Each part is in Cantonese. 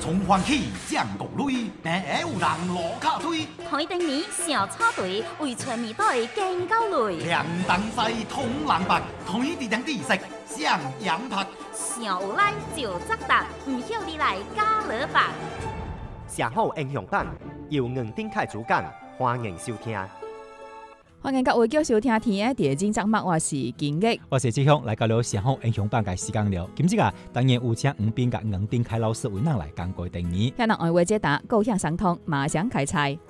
从欢起降国内，平下有人落卡堆。 台灯年小草队为全面队见到累。 凉东西通南北，台地两地食上羊拍。 上有来就扎达，唔晓你来加勒吧。 上好英雄榜由黄丁凯主讲，欢迎收听。 欢迎各位继续收听天的第二集节目，我是金玉， 我是志雄，来到了上好英雄榜嘅时间了。今次啊，当然有请黄斌甲黄丁凯老师为咱来讲过定义。 向人爱为解答，构想相通，马上开猜。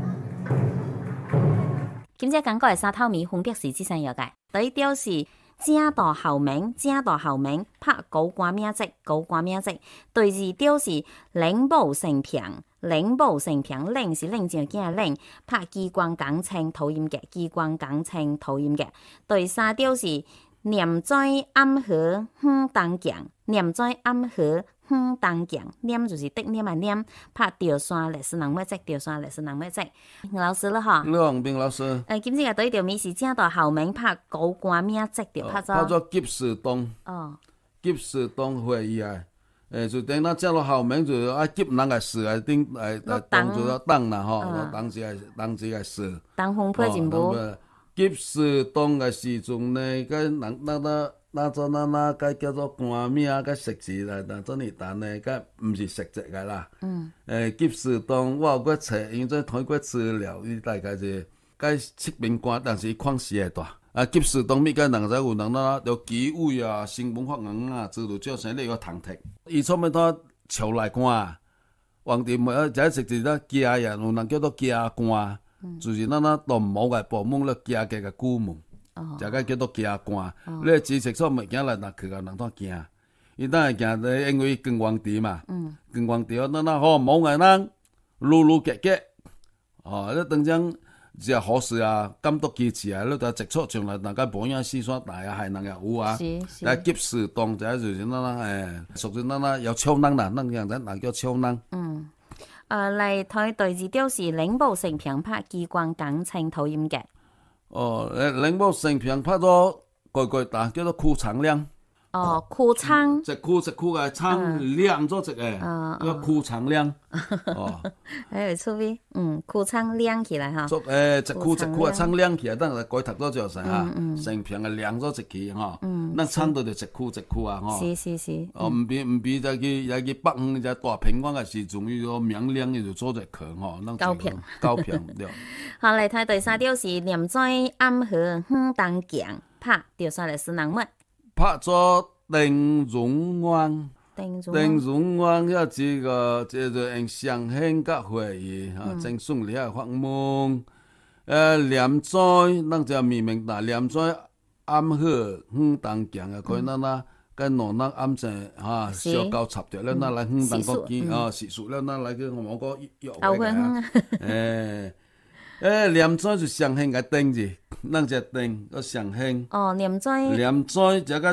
今次讲过嘅三套米分别是这三样嘅，第一条是正大校名，正大校名拍高官名籍，高官名籍。第二条是冷暴成平，冷暴成平，冷是冷正经嘅冷，拍機關工程討厭嘅，機關工程討厭嘅。第三條是念在暗河遠東強，念在暗河遠東強，念就是得念啊念，拍吊山歷史人物籍，吊山歷史人物籍。老師啦嗬， 黃斌老師， 今次嘅對條名是正大校名拍高官名籍條拍咗吉士東，吉士東會議啊。就等咱這個校名就啊，吉人個事啊，當就當啦吼，當時個事。 當風配真無。 吉士東個時陣呢，個人那個叫做官名個實字啦，但真係但呢個唔是實質個啦。吉士東我有個查，因為睇過資料，伊大概是個七名官，但是礦時係大。吉士東咪個人仔有人啦，有紀委啊、新聞發言啊，諸如這些呢個堂摕。伊出面他朝來官，皇帝咪一直直咧家人，有人叫做家官，就是咱當某個部門咧家嘅個顧問，就個叫做家官。你知識所物件來拿去個人當驚，伊當係驚咧，因為跟皇帝嘛，跟皇帝咱好某個人路路結結，你等陣。只係好事啊，監督機制啊，你就直出上來，大家保養四川大啊，係能夠有啊。但係及時當就係就是屬於有超能啦，能樣仔叫超能。 嚟睇對字雕是領報成平拍機關工程討厭嘅。 領報成平拍咗句打叫做庫長亮。 庫倉， 一庫嘅倉亮咗一個，叫庫長亮。 會出味，庫倉亮起來哈。 一庫嘅倉亮起來，等下改讀咗就係嚇，成平嘅亮咗一期嚇，咱倉到就一庫啊嗬。 是。 唔比就去北方只大平安嘅時陣，伊個明亮伊就做隻殼嗬，高平對。 好嚟睇第三條是念在暗河遠東強，拍掉晒嚟是人物。 拍咗鄧榮安，要這個叫做用上興甲會議嚇，正順利啊發夢。念在咱就明明啦，念在暗河遠東強啊，可以咱跟農人暗正嚇小交插着，咱來遠東國機時數，咱來去我個約會嘅。念在就上興個丁字，咱只丁個上興。 念在這個。